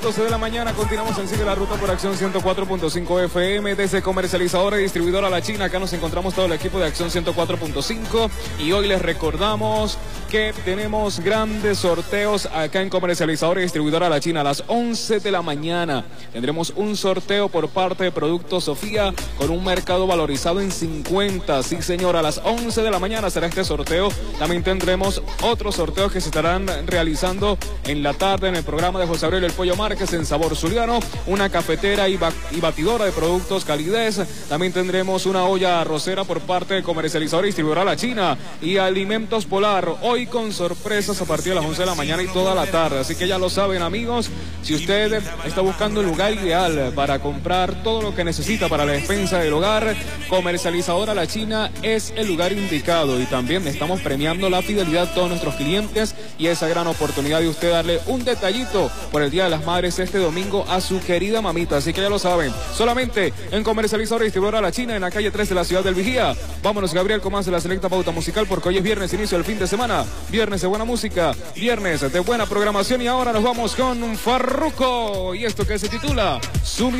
12 de la mañana continuamos en Sigue la Ruta por Acción 104.5 FM desde comercializadora y distribuidora La China. Acá nos encontramos todo el equipo de Acción 104.5 y hoy les recordamos que tenemos grandes sorteos acá en comercializadora y distribuidora La China. A las 11 de la mañana tendremos un sorteo por parte de Productos Sofía con un mercado valorizado en 50. Sí, señor, a las 11 de la mañana será este sorteo. También tendremos otros sorteos que se estarán realizando en la tarde en el programa de José Aurelio El Pollo Márquez en Sabor Zuliano, una cafetera y batidora de productos Calidez. También tendremos una olla arrocera por parte de comercializadora y distribuidora La China y Alimentos Polar, hoy con sorpresas a partir de las 11 de la mañana y toda la tarde. Así que ya lo saben, amigos, si usted está buscando el lugar ideal para comprar todo lo que necesita para la despensa del hogar, comercializadora La China es el lugar indicado. Y también estamos premiando la fidelidad de todos nuestros clientes y esa gran oportunidad de usted darle un detallito por el Día de las Madres este domingo a su querida mamita. Así que ya lo saben, solamente en comercializadora y distribuidora La China en la calle 3 de la ciudad del Vigía. Vámonos, Gabriel, con más de la selecta pauta musical, porque hoy es viernes, inicio del fin de semana, viernes de buena música, viernes de buena programación. Y ahora nos vamos con Farruko y esto que se titula Su